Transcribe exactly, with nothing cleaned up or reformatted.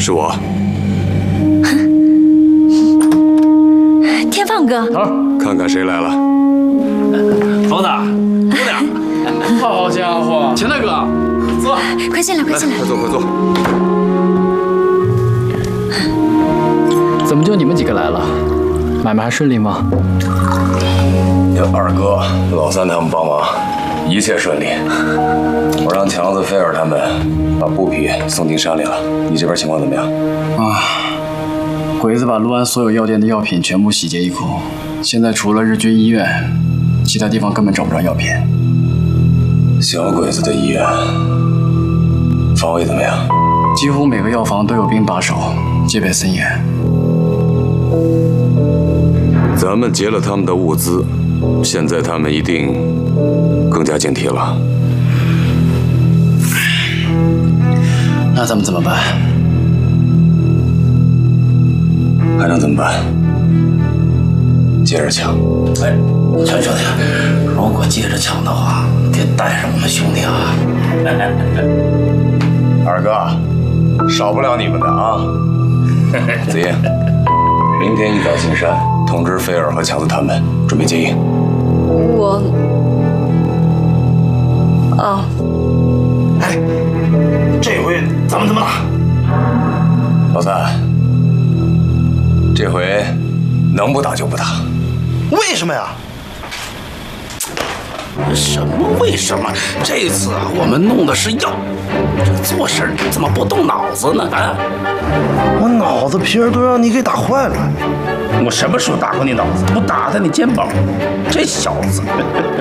是我。 天放哥， 头， 看看谁来了。 猴子，姑娘，好家伙，钱大哥，坐， 快进来，快进来， 快坐，快坐。 怎么就你们几个来了？买卖还顺利吗？ 有二哥、老三他们帮忙，一切顺利。我让强子、菲尔他们把布匹送进山里了。你这边情况怎么样？ 啊，鬼子把陆安所有药店的药品全部洗劫一空，现在除了日军医院，其他地方根本找不着药品。 小鬼子的医院防卫怎么样？ 几乎每个药房都有兵把守，戒备森严。 咱们劫了他们的物资，现在他们一定更加警惕了。 那咱们怎么办？ 还能怎么办？接着抢！ 哎，陈兄弟，如果接着抢的话，得带上我们兄弟啊！ 二哥，少不了你们的啊！子英，明天一早进山，通知菲尔和强子他们准备接应。 我，哦， 哎，这回咱们怎么打？ 老三，这回能不打就不打。 为什么呀？什么为什么？这次啊，我们弄的是药，这做事怎么不动脑子呢？啊！ 我脑子皮儿都让你给打坏了。 我什么时候打过你脑子？我打在你肩膀，这小子！